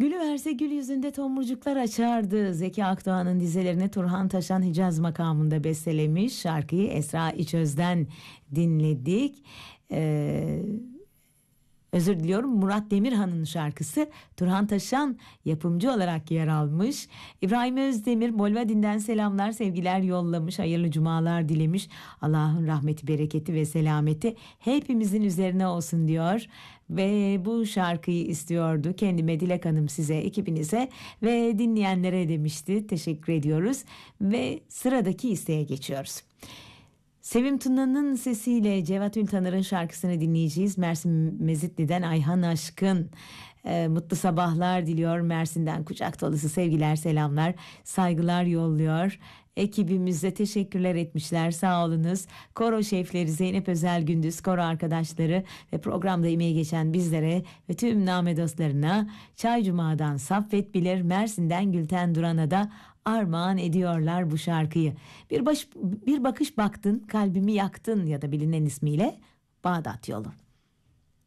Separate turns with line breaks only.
Gülüverse gül yüzünde tomurcuklar açardı. Zeki Akdoğan'ın dizelerini Turhan Taşan Hicaz makamında bestelemiş. Şarkıyı Esra İçöz'den dinledik. Ee, Özür diliyorum, Murat Demirhan'ın şarkısı, Turhan Taşan yapımcı olarak yer almış. İbrahim Özdemir Molvadin'den selamlar, sevgiler yollamış, hayırlı cumalar dilemiş. Allah'ın rahmeti, bereketi ve selameti hepimizin üzerine olsun diyor. Ve bu şarkıyı istiyordu kendime, Dilek Hanım, size, ekibinize ve dinleyenlere demişti. Teşekkür ediyoruz ve sıradaki isteğe geçiyoruz. Sevim Tuna'nın sesiyle Cevat Ültanır'ın şarkısını dinleyeceğiz. Mersin Mezitli'den Ayhan Aşkın mutlu sabahlar diliyor. Mersin'den kucak dolusu sevgiler, selamlar, saygılar yolluyor. Ekibimize teşekkürler etmişler, sağ olunuz. Koro şefleri Zeynep Özel Gündüz, koro arkadaşları ve programda emeği geçen bizlere ve tüm name dostlarına Çaycuma'dan Saffet Bilir, Mersin'den Gülten Duran'a da armağan ediyorlar bu şarkıyı. Bir bakış baktın, kalbimi yaktın ya da bilinen ismiyle Bağdat Yolu.